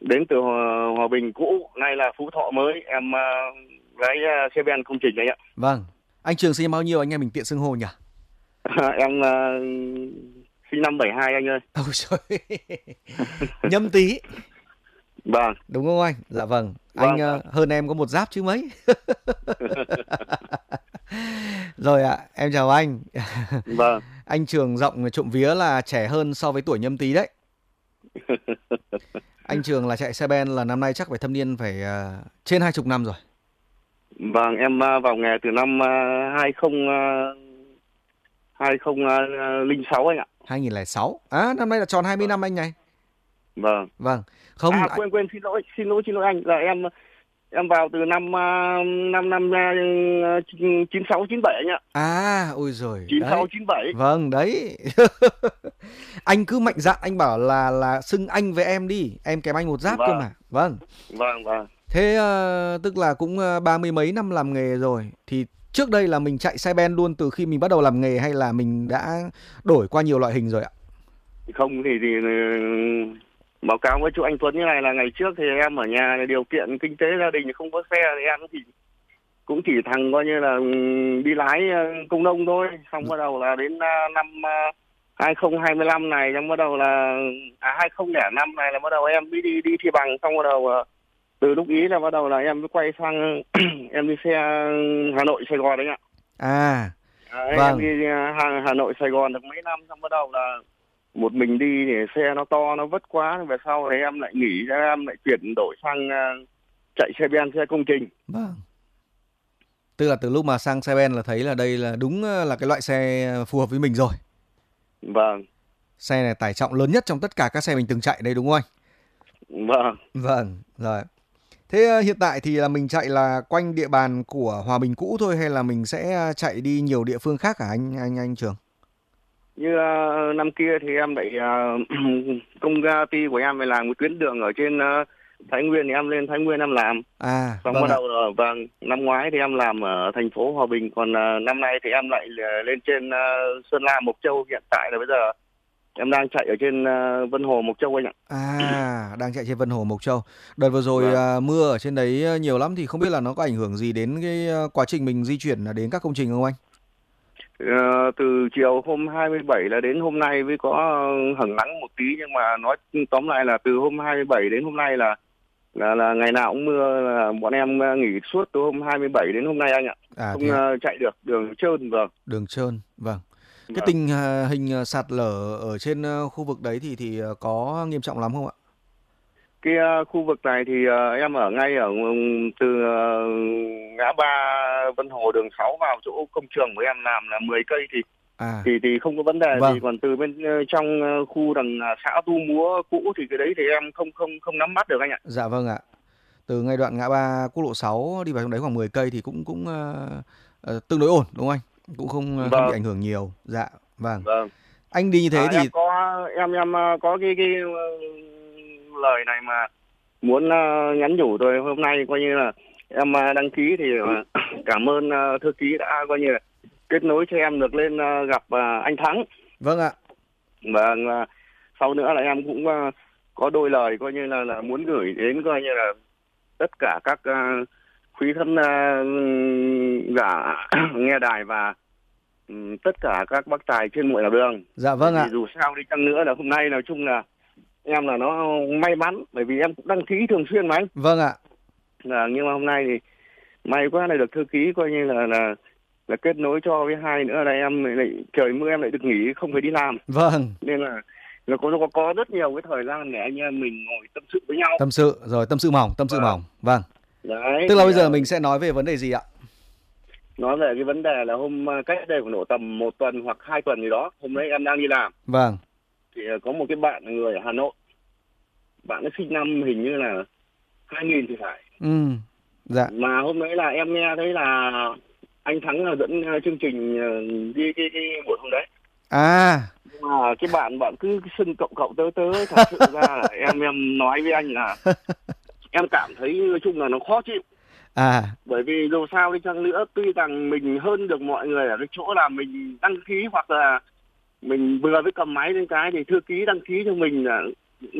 Đến từ Hòa Bình cũ, nay là Phú Thọ mới. Em lái xe ben công trình đấy ạ. Vâng. Anh Trường sinh năm bao nhiêu anh em mình tiện xưng hô nhỉ? Em sinh năm 72 anh ơi. Ôi trời. Nhâm Tý. Vâng. Đúng không anh? Dạ vâng. Anh Vâng. hơn em có một giáp chứ mấy. Rồi ạ, em chào anh. Vâng. Anh Trường giọng trộm vía là trẻ hơn so với tuổi Nhâm Tý đấy. Anh Trường là chạy xe ben là năm nay chắc phải thâm niên phải trên 20 năm rồi. Vâng, em vào nghề từ năm 2006 anh ạ. 2006. À, năm nay là tròn 20 năm anh này. Vâng. Vâng. Không. Quên xin lỗi anh, là em vào từ năm 96 97 anh ạ. À, ôi giời. 96 97. Vâng, đấy. Anh cứ mạnh dạn anh bảo là xưng anh với em đi, em kèm anh một giáp cơ mà. Vâng. Vâng. Thế tức là cũng 30 mấy năm làm nghề rồi. Thì trước đây là mình chạy xe ben luôn từ khi mình bắt đầu làm nghề hay là mình đã đổi qua nhiều loại hình rồi ạ? Không thì báo cáo với chú anh Tuấn như này là ngày trước thì em ở nhà điều kiện kinh tế gia đình không có xe thì em cũng chỉ thằng coi như là đi lái công nông thôi. Xong bắt đầu là đến năm 2025 này, xong bắt đầu là 2005 này là bắt đầu em mới đi thi bằng. Xong bắt đầu từ lúc ý là bắt đầu là em mới quay sang em đi xe Hà Nội Sài Gòn đấy ạ. Vâng. Em đi Hà Nội Sài Gòn được mấy năm, xong bắt đầu là một mình đi thì xe nó to nó vất quá, về sau thì em lại nghỉ, em lại chuyển đổi sang chạy xe ben, xe công trình. Vâng. Tức là từ lúc mà sang xe ben là thấy là đây là đúng là cái loại xe phù hợp với mình rồi. Vâng. Xe này tải trọng lớn nhất trong tất cả các xe mình từng chạy đây đúng không anh? Vâng. Vâng, rồi. Thế hiện tại thì là mình chạy là quanh địa bàn của Hòa Bình cũ thôi hay là mình sẽ chạy đi nhiều địa phương khác hả anh Trường? Như năm kia thì em lại công ty của em phải làm một tuyến đường ở trên Thái Nguyên thì em lên Thái Nguyên em làm. Xong Vâng bắt đầu là năm ngoái thì em làm ở thành phố Hòa Bình, còn năm nay thì em lại lên trên Sơn La Mộc Châu. Hiện tại là bây giờ em đang chạy ở trên Vân Hồ Mộc Châu anh ạ. Đang chạy trên Vân Hồ Mộc Châu. Đợt vừa rồi mưa ở trên đấy nhiều lắm thì không biết là nó có ảnh hưởng gì đến cái quá trình mình di chuyển đến các công trình không anh? Từ chiều hôm 27 là đến hôm nay mới có hửng nắng một tí, nhưng mà nói tóm lại là từ hôm 27 đến hôm nay là ngày nào cũng mưa, là bọn em nghỉ suốt từ hôm 27 đến hôm nay anh ạ. Không chạy được, đường trơn. Vâng. Đường trơn, vâng. Cái tình hình sạt lở ở trên khu vực đấy thì có nghiêm trọng lắm không ạ? Cái khu vực này thì em ở ngay ở từ ngã ba Vân Hồ đường 6 vào chỗ công trường của em làm là 10 cây thì không có vấn đề gì. Còn từ bên trong khu đằng xã Tu Múa cũ thì cái đấy thì em không nắm bắt được anh ạ. Dạ vâng ạ. Từ ngay đoạn ngã ba quốc lộ 6 đi vào trong đấy khoảng 10 cây thì cũng tương đối ổn đúng không anh? Cũng không bị ảnh hưởng nhiều. Dạ, vâng. Anh đi như thế thì em có cái lời này mà muốn nhắn nhủ rồi. Hôm nay coi như là em đăng ký thì cảm ơn thư ký đã coi như là kết nối cho em được lên gặp anh Thắng. Vâng ạ. Và sau nữa là em cũng có đôi lời coi như là muốn gửi đến coi như là tất cả các quý khán giả nghe đài và tất cả các bác tài trên mọi nẻo đường. Dạ vâng ạ. Dù sao đi chăng nữa là hôm nay nói chung là em là nó may mắn bởi vì em cũng đăng ký thường xuyên mà anh. Vâng ạ. Nhưng mà hôm nay thì may quá này được thư ký coi như là kết nối cho, với hai nữa là em lại trời mưa em lại được nghỉ không phải đi làm. Vâng. Nên là nó có rất nhiều cái thời gian để anh em mình ngồi tâm sự với nhau. Tâm sự mỏng. Vâng. Đấy. Tức là bây giờ mình sẽ nói về vấn đề gì ạ? Nói về cái vấn đề là cách đây khoảng độ tầm 1 tuần hoặc 2 tuần gì đó, hôm nay em đang đi làm. Vâng. Thì có một cái bạn người ở Hà Nội. Bạn ấy sinh năm hình như là 2000 thì phải. Dạ. Mà hôm nay là em nghe thấy là anh Thắng là dẫn chương trình đi cái buổi hôm đấy. Mà cái bạn cứ xưng cậu tớ thật sự ra là em nói với anh là em cảm thấy nói chung là nó khó chịu. Bởi vì dù sao đi chăng nữa, tuy rằng mình hơn được mọi người ở cái chỗ là mình đăng ký hoặc là mình vừa mới cầm máy lên cái thì thư ký đăng ký cho mình là